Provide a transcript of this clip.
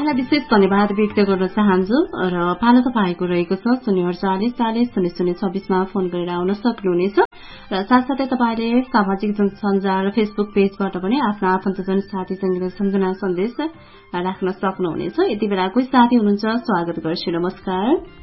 तपाईँलाई विशेष धन्यवाद व्यक्त गर्न चाहन्छु र पालो तपाईँको रहेको छ 048400026 मा फोन गरेर आउन सक्नुहुनेछ र साथसाथै तपाईँले सामाजिक सञ्जाल फेसबुक पेजबाट पनि आफ्ना आफन्तजन साथीसँग सम्झना सन्देश राख्न सक्नुहुनेछ। यति बेला कोही साथी हुनुहुन्छ, स्वागत गर्छु। नमस्कार।